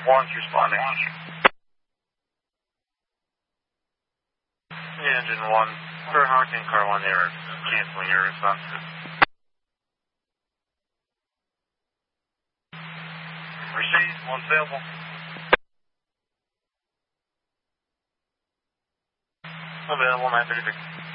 One's responding. Yeah, engine 1. For Hurricane Car 1, they are canceling your response. Received, one available. Available, 933.